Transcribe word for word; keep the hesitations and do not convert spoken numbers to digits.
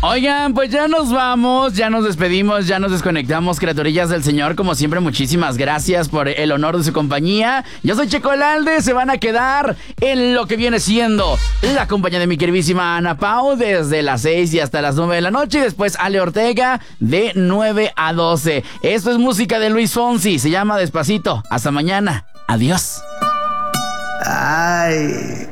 Oigan, pues ya nos vamos, ya nos despedimos, ya nos desconectamos, criaturillas del Señor. Como siempre, muchísimas gracias por el honor de su compañía. Yo soy Checo Alalde, se van a quedar en lo que viene siendo la compañía de mi queridísima Ana Pau desde las seis y hasta las nueve de la noche. Y después Ale Ortega de nueve a doce. Esto es música de Luis Fonsi, se llama Despacito. Hasta mañana, adiós. Ay...